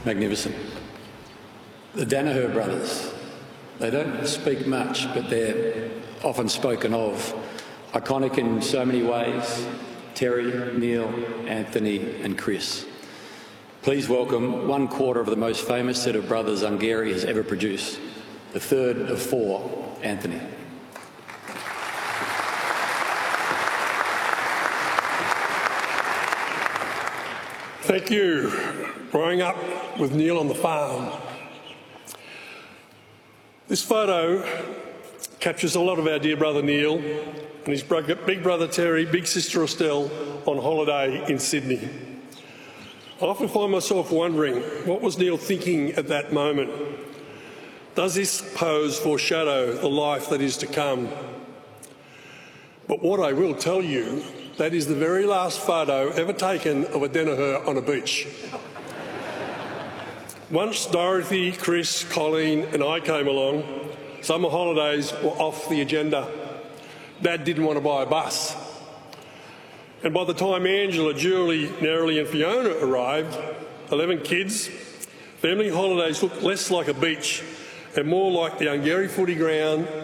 Magnificent. The Danaher brothers. They don't speak much, but they're often spoken of. Iconic in so many ways. Terry, Neil, Anthony and Chris. Please welcome 1/4 of the most famous set of brothers Ungary has ever produced. The third of 4, Anthony. Thank you. Growing up with Neil on the farm. This photo captures a lot of our dear brother Neil and his big brother Terry, big sister Estelle on holiday in Sydney. I often find myself wondering, what was Neil thinking at that moment? Does this pose foreshadow the life that is to come? But what I will tell you, that is the very last photo ever taken of a Danaher on a beach. Once Dorothy, Chris, Colleen and I came along, summer holidays were off the agenda. Dad didn't want to buy a bus. And by the time Angela, Julie, Nerily and Fiona arrived, 11 kids, family holidays looked less like a beach and more like the Ungary footy ground